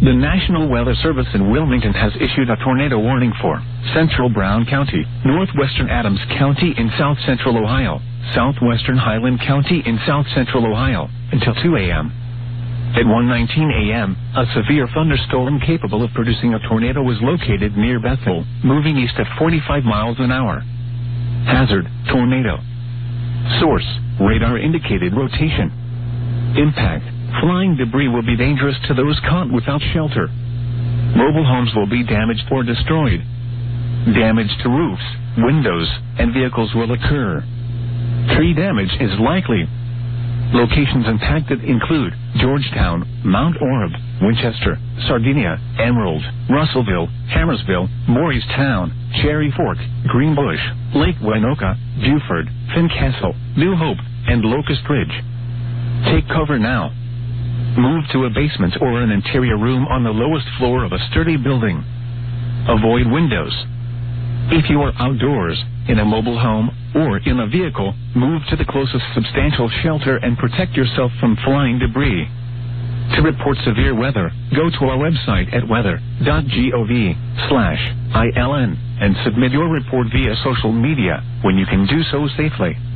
The National Weather Service in Wilmington has issued a tornado warning for central Brown County, northwestern Adams County in south-central Ohio, southwestern Highland County in south-central Ohio, until 2 a.m. At 1:19 a.m., a severe thunderstorm capable of producing a tornado was located near Bethel, moving east at 45 miles an hour. Hazard, tornado. Source, radar indicated rotation. Impact, flying debris will be dangerous to those caught without shelter. Mobile homes will be damaged or destroyed. Damage to roofs, windows, and vehicles will occur. Tree damage is likely. Locations impacted include Georgetown, Mount Orab, Winchester, Sardinia, Emerald, Russellville, Hammersville, Morristown, Cherry Fork, Greenbush, Lake Winoka, Buford, Fincastle, New Hope, and Locust Ridge. Take cover now. Move to a basement or an interior room on the lowest floor of a sturdy building. Avoid windows. If you are outdoors, in a mobile home, or in a vehicle, move to the closest substantial shelter and protect yourself from flying debris. To report severe weather, go to our website at weather.gov/ILN and submit your report via social media when you can do so safely.